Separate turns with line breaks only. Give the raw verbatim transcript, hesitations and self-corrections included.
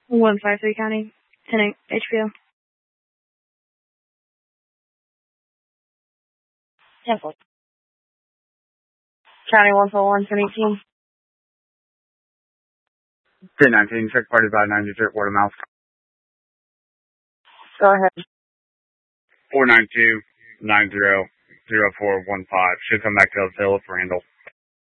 one five three County, ten H P O. Temple. County one four one, ten eighteen.
ten nineteen, check party by ninety-two, word of mouth.
Go ahead.
four nine two, nine zero, zero four one five. Should come back to the field for handle.